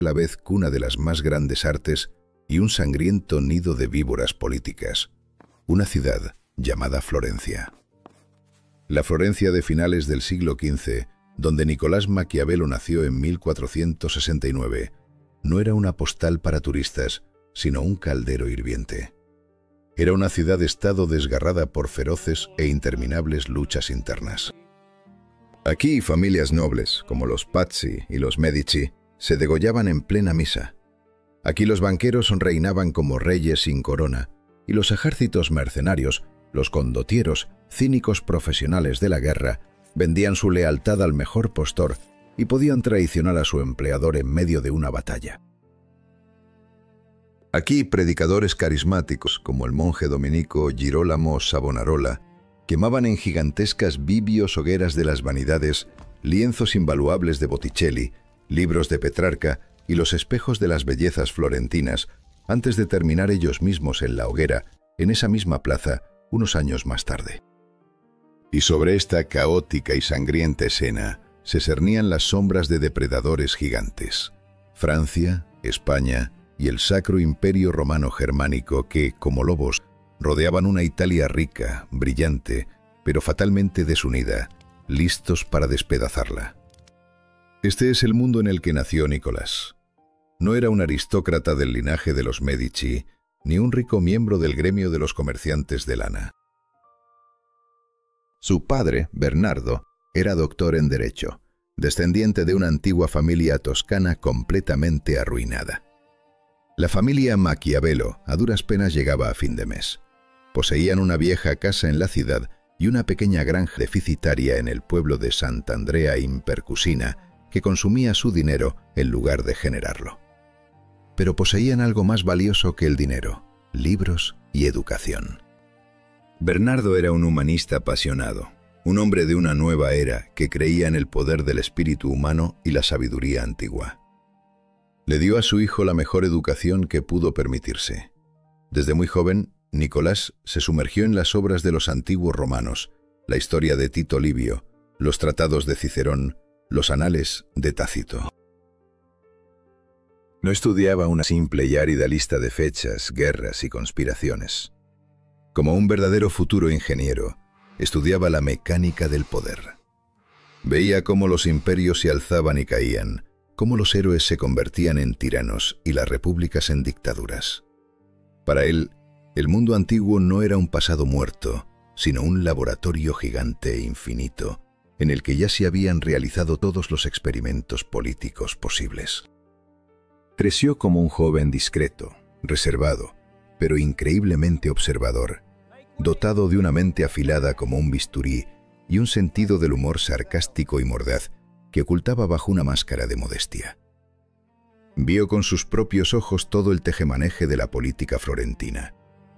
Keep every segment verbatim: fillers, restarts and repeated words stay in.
a la vez cuna de las más grandes artes y un sangriento nido de víboras políticas, una ciudad llamada Florencia. La Florencia de finales del siglo quince, donde Nicolás Maquiavelo nació en mil cuatrocientos sesenta y nueve, no era una postal para turistas, sino un caldero hirviente. Era una ciudad-estado desgarrada por feroces e interminables luchas internas. Aquí familias nobles, como los Pazzi y los Medici, se degollaban en plena misa. Aquí los banqueros reinaban como reyes sin corona, y los ejércitos mercenarios, los condotieros, cínicos profesionales de la guerra, vendían su lealtad al mejor postor y podían traicionar a su empleador en medio de una batalla. Aquí predicadores carismáticos, como el monje dominico Girolamo Savonarola, quemaban en gigantescas vivios hogueras de las vanidades lienzos invaluables de Botticelli, libros de Petrarca y los espejos de las bellezas florentinas, antes de terminar ellos mismos en la hoguera, en esa misma plaza, unos años más tarde. Y sobre esta caótica y sangrienta escena se cernían las sombras de depredadores gigantes: Francia, España y el Sacro Imperio Romano Germánico que, como lobos, rodeaban una Italia rica, brillante, pero fatalmente desunida, listos para despedazarla. Este es el mundo en el que nació Nicolás. No era un aristócrata del linaje de los Medici, ni un rico miembro del gremio de los comerciantes de lana. Su padre, Bernardo, era doctor en Derecho, descendiente de una antigua familia toscana completamente arruinada. La familia Maquiavelo a duras penas llegaba a fin de mes. Poseían una vieja casa en la ciudad y una pequeña granja deficitaria en el pueblo de Sant'Andrea in Percusina, que consumía su dinero en lugar de generarlo. Pero poseían algo más valioso que el dinero: libros y educación. Bernardo era un humanista apasionado, un hombre de una nueva era que creía en el poder del espíritu humano y la sabiduría antigua. Le dio a su hijo la mejor educación que pudo permitirse. Desde muy joven, Nicolás se sumergió en las obras de los antiguos romanos, la historia de Tito Livio, los tratados de Cicerón, los anales de Tácito. No estudiaba una simple y árida lista de fechas, guerras y conspiraciones. Como un verdadero futuro ingeniero, estudiaba la mecánica del poder. Veía cómo los imperios se alzaban y caían, cómo los héroes se convertían en tiranos y las repúblicas en dictaduras. Para él, el mundo antiguo no era un pasado muerto, sino un laboratorio gigante e infinito, en el que ya se habían realizado todos los experimentos políticos posibles. Creció como un joven discreto, reservado, pero increíblemente observador, dotado de una mente afilada como un bisturí y un sentido del humor sarcástico y mordaz que ocultaba bajo una máscara de modestia. Vio con sus propios ojos todo el tejemaneje de la política florentina.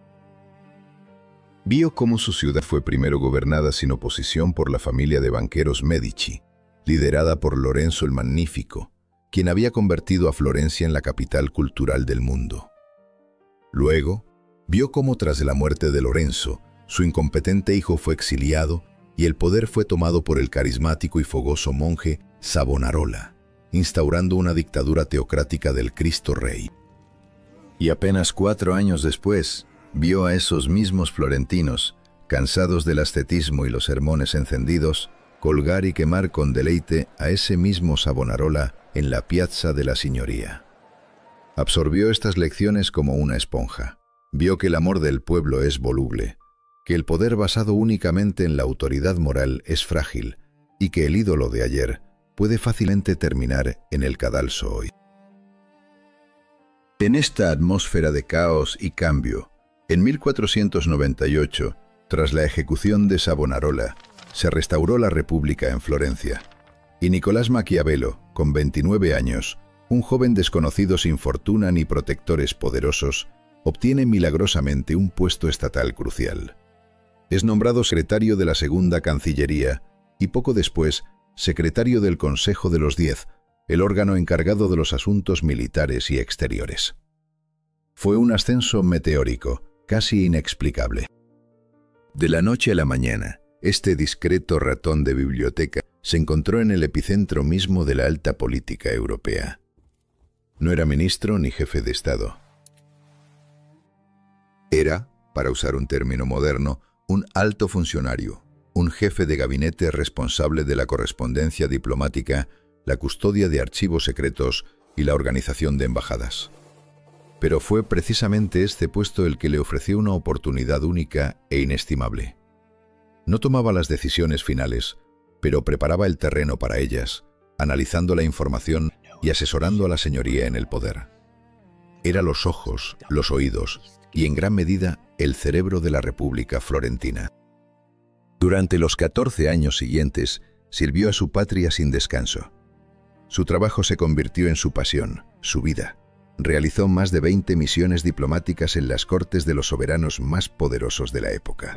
Vio cómo su ciudad fue primero gobernada sin oposición por la familia de banqueros Medici, liderada por Lorenzo el Magnífico, quien había convertido a Florencia en la capital cultural del mundo. Luego, vio cómo tras la muerte de Lorenzo, su incompetente hijo fue exiliado y el poder fue tomado por el carismático y fogoso monje Savonarola, instaurando una dictadura teocrática del Cristo Rey. Y apenas cuatro años después, vio a esos mismos florentinos, cansados del ascetismo y los sermones encendidos, colgar y quemar con deleite a ese mismo Savonarola en la Piazza de la Signoria. Absorbió estas lecciones como una esponja. Vio que el amor del pueblo es voluble, que el poder basado únicamente en la autoridad moral es frágil y que el ídolo de ayer puede fácilmente terminar en el cadalso hoy. En esta atmósfera de caos y cambio, en mil cuatrocientos noventa y ocho, tras la ejecución de Savonarola, se restauró la República en Florencia, y Nicolás Maquiavelo, con veintinueve años, un joven desconocido sin fortuna ni protectores poderosos, obtiene milagrosamente un puesto estatal crucial. Es nombrado secretario de la Segunda Cancillería y poco después secretario del Consejo de los Diez, el órgano encargado de los asuntos militares y exteriores. Fue un ascenso meteórico, casi inexplicable. De la noche a la mañana, este discreto ratón de biblioteca se encontró en el epicentro mismo de la alta política europea. No era ministro ni jefe de Estado. Era, para usar un término moderno, un alto funcionario, un jefe de gabinete responsable de la correspondencia diplomática, la custodia de archivos secretos y la organización de embajadas. Pero fue precisamente este puesto el que le ofreció una oportunidad única e inestimable. No tomaba las decisiones finales, pero preparaba el terreno para ellas, analizando la información y asesorando a la señoría en el poder. Era los ojos, los oídos y, en gran medida, el cerebro de la República Florentina. Durante los catorce años siguientes, sirvió a su patria sin descanso. Su trabajo se convirtió en su pasión, su vida. Realizó más de veinte misiones diplomáticas en las cortes de los soberanos más poderosos de la época.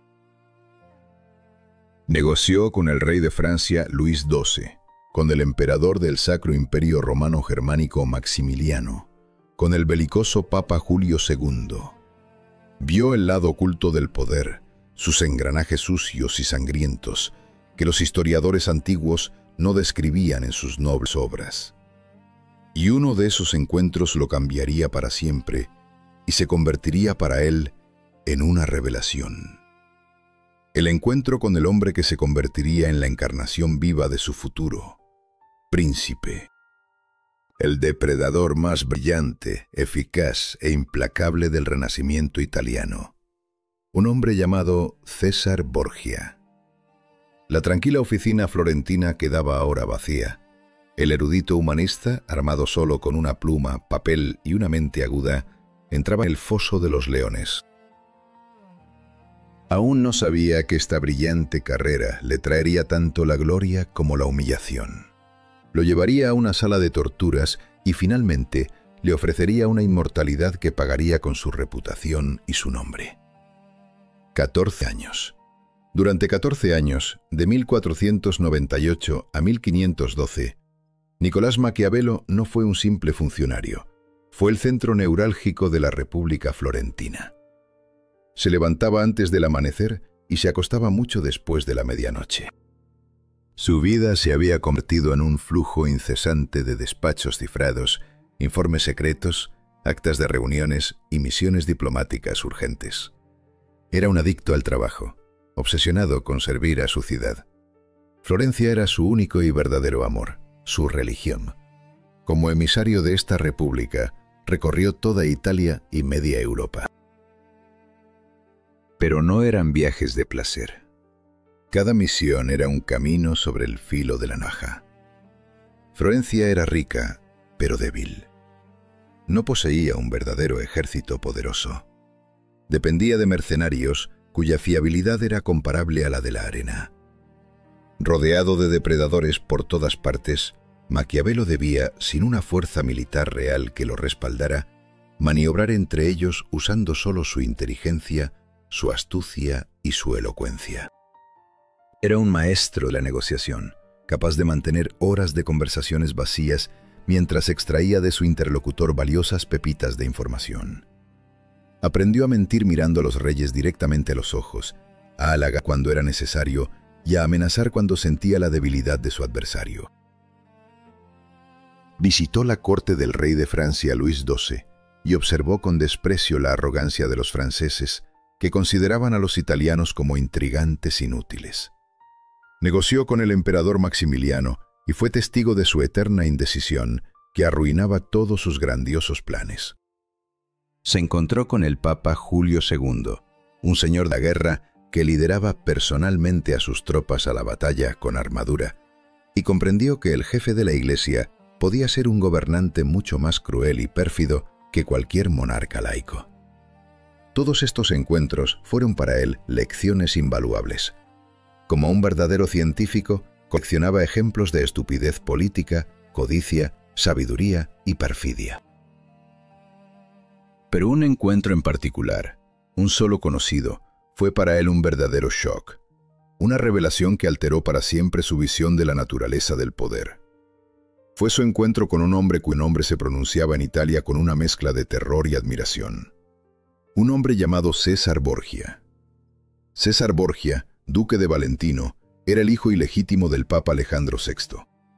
Negoció con el rey de Francia Luis doce, con el emperador del Sacro Imperio Romano Germánico Maximiliano, con el belicoso Papa Julio segundo. Vio el lado oculto del poder, sus engranajes sucios y sangrientos, que los historiadores antiguos no describían en sus nobles obras. Y uno de esos encuentros lo cambiaría para siempre y se convertiría para él en una revelación. El encuentro con el hombre que se convertiría en la encarnación viva de su futuro, príncipe. El depredador más brillante, eficaz e implacable del Renacimiento italiano. Un hombre llamado César Borgia. La tranquila oficina florentina quedaba ahora vacía. El erudito humanista, armado solo con una pluma, papel y una mente aguda, entraba en el foso de los leones. Aún no sabía que esta brillante carrera le traería tanto la gloria como la humillación. Lo llevaría a una sala de torturas y finalmente le ofrecería una inmortalidad que pagaría con su reputación y su nombre. Catorce años. Durante catorce años, de mil cuatrocientos noventa y ocho a mil quinientos doce, Nicolás Maquiavelo no fue un simple funcionario, fue el centro neurálgico de la República Florentina. Se levantaba antes del amanecer y se acostaba mucho después de la medianoche. Su vida se había convertido en un flujo incesante de despachos cifrados, informes secretos, actas de reuniones y misiones diplomáticas urgentes. Era un adicto al trabajo, obsesionado con servir a su ciudad. Florencia era su único y verdadero amor, su religión. Como emisario de esta república, recorrió toda Italia y media Europa. Pero no eran viajes de placer. Cada misión era un camino sobre el filo de la navaja. Florencia era rica, pero débil. No poseía un verdadero ejército poderoso. Dependía de mercenarios cuya fiabilidad era comparable a la de la arena. Rodeado de depredadores por todas partes, Maquiavelo debía, sin una fuerza militar real que lo respaldara, maniobrar entre ellos usando solo su inteligencia, su astucia y su elocuencia. Era un maestro de la negociación, capaz de mantener horas de conversaciones vacías mientras extraía de su interlocutor valiosas pepitas de información. Aprendió a mentir mirando a los reyes directamente a los ojos, a halagar cuando era necesario y a amenazar cuando sentía la debilidad de su adversario. Visitó la corte del rey de Francia Luis doce y observó con desprecio la arrogancia de los franceses, que consideraban a los italianos como intrigantes inútiles. Negoció con el emperador Maximiliano y fue testigo de su eterna indecisión que arruinaba todos sus grandiosos planes. Se encontró con el Papa Julio segundo, un señor de la guerra que lideraba personalmente a sus tropas a la batalla con armadura, y comprendió que el jefe de la Iglesia podía ser un gobernante mucho más cruel y pérfido que cualquier monarca laico. Todos estos encuentros fueron para él lecciones invaluables. Como un verdadero científico, coleccionaba ejemplos de estupidez política, codicia, sabiduría y perfidia. Pero un encuentro en particular, un solo conocido, fue para él un verdadero shock, una revelación que alteró para siempre su visión de la naturaleza del poder. Fue su encuentro con un hombre cuyo nombre se pronunciaba en Italia con una mezcla de terror y admiración. Un hombre llamado César Borgia. César Borgia, duque de Valentino, era el hijo ilegítimo del Papa Alejandro sexto.